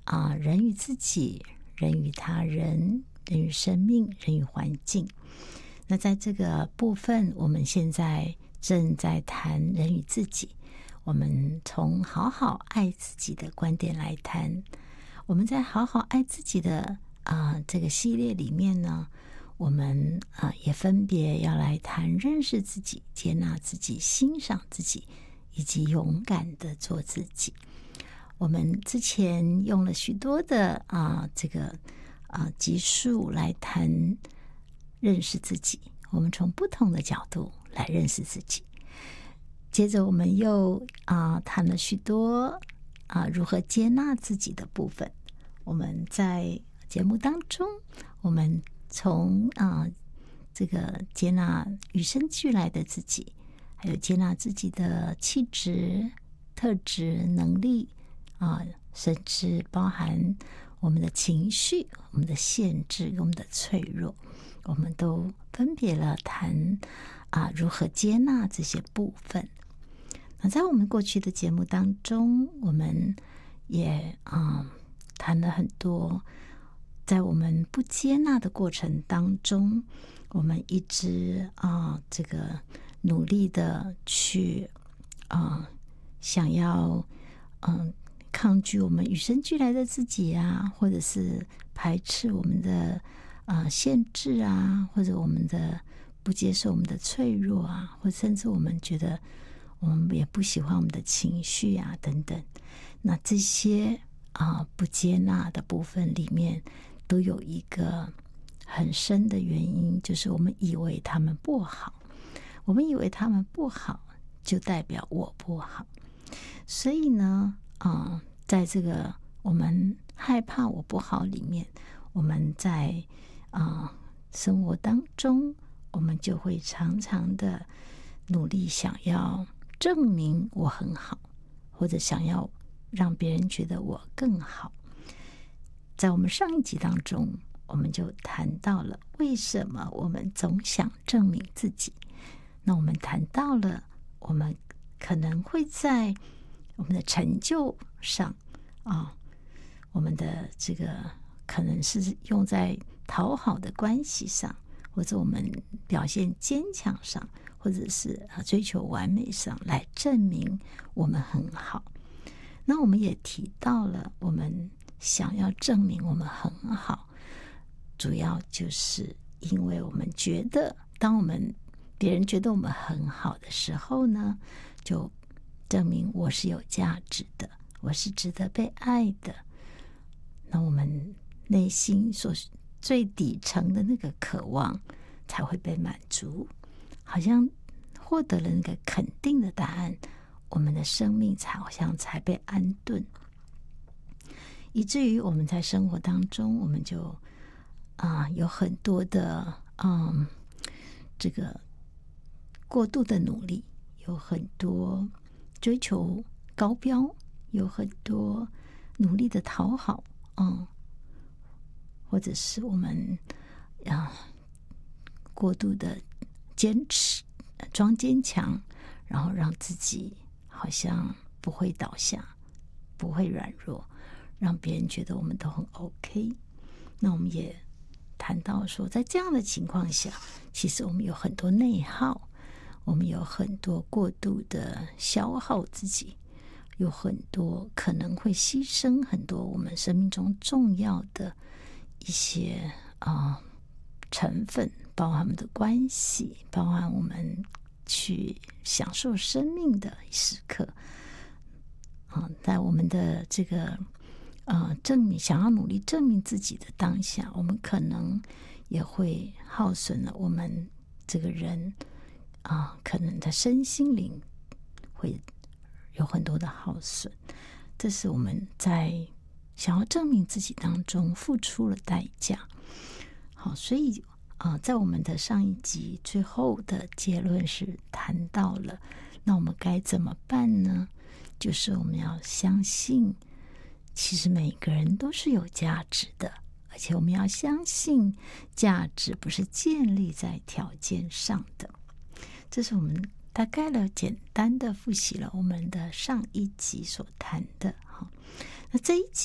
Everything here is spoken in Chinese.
人与自己、人与他人、人与生命、人与环境。那在这个部分，我们现在正在谈人与自己，我们从好好爱自己的观点来谈。我们在好好爱自己的这个系列里面呢，我们也分别要来谈认识自己、接纳自己、欣赏自己，以及勇敢的做自己。我们之前用了许多的集数来谈认识自己，我们从不同的角度来认识自己。接着我们又谈了许多如何接纳自己的部分。我们在节目当中，我们从这个接纳与生俱来的自己，还有接纳自己的气质、特质、能力甚至包含我们的情绪、我们的限制、我们的脆弱，我们都分别了谈如何接纳这些部分。那在我们过去的节目当中，我们也谈了很多，在我们不接纳的过程当中，我们一直这个努力的去想要抗拒我们与生俱来的自己或者是排斥我们的限制或者我们的不接受我们的脆弱或甚至我们觉得我们也不喜欢我们的情绪等等。那这些不接纳的部分里面，都有一个很深的原因，就是我们以为他们不好，我们以为他们不好就代表我不好。所以呢在这个我们害怕我不好里面，我们在生活当中，我们就会常常的努力想要证明我很好，或者想要让别人觉得我更好。在我们上一集当中，我们就谈到了为什么我们总想证明自己。那我们谈到了我们可能会在我们的成就上我们的这个可能是用在讨好的关系上，或者我们表现坚强上，或者是追求完美上来证明我们很好。那我们也提到了我们想要证明我们很好，主要就是因为我们觉得当别人觉得我们很好的时候呢，就证明我是有价值的，我是值得被爱的。那我们内心所最底层的那个渴望才会被满足，好像获得了那个肯定的答案，我们的生命好像才被安顿。以至于我们在生活当中，我们就有很多的这个过度的努力，有很多追求高标，有很多努力的讨好或者是我们过度的坚持，装坚强，然后让自己好像不会倒下，不会软弱，让别人觉得我们都很 OK。 那我们也谈到说，在这样的情况下，其实我们有很多内耗，我们有很多过度的消耗自己，有很多可能会牺牲很多我们生命中重要的一些成分，包含我们的关系，包含我们去享受生命的时刻在我们的这个想要努力证明自己的当下，我们可能也会耗损了我们这个人可能的身心灵会有很多的耗损。这是我们在想要证明自己当中付出了代价。好，所以在我们的上一集最后的结论是谈到了，那我们该怎么办呢？就是我们要相信，其实每个人都是有价值的，而且我们要相信价值不是建立在条件上的。这是我们大概简单的复习了我们的上一集所谈的。那这一集